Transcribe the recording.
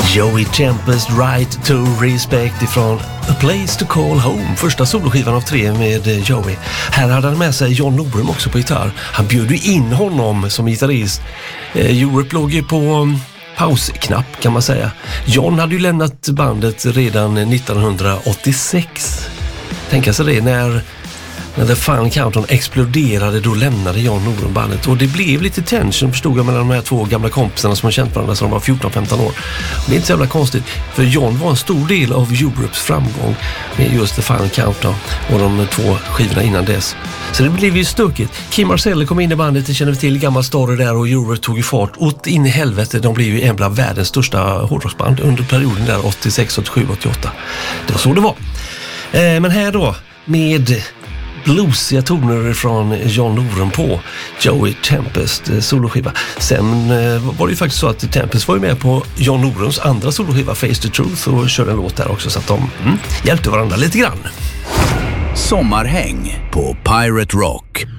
Joey Tempest, Right to Respect ifrån A Place to Call Home. Första soloskivan av 3 med Joey. Här hade han med sig John Norum också på gitarr. Han bjöd in honom som gitarrist. Europe låg ju på pausknapp kan man säga. John hade ju lämnat bandet redan 1986. Tänka sig det, när The Final Countdown exploderade, då lämnade John Norum bandet. Och det blev lite tension, förstod jag, mellan de här 2 gamla kompisarna som har känt varandra sedan de var 14-15 år. Och det är inte så jävla konstigt, för John var en stor del av Europes framgång med just The Final Countdown och de 2 skivorna innan dess. Så det blev ju stökigt. Kim Marcelli kom in i bandet, det känner vi till, gammal story där, och Europe tog ju fart åt in i helvete. De blev ju en bland världens största hårdrocksband under perioden där 86, 87, 88. Det var så det var. Men här då med bluesiga toner från John Norum på Joey Tempest soloskiva. Sen var det ju faktiskt så att Tempest var ju med på John Norums andra soloskiva Face the Truth och körde en låt där också, så att de hjälpte varandra lite grann. Sommarhäng på Pirate Rock.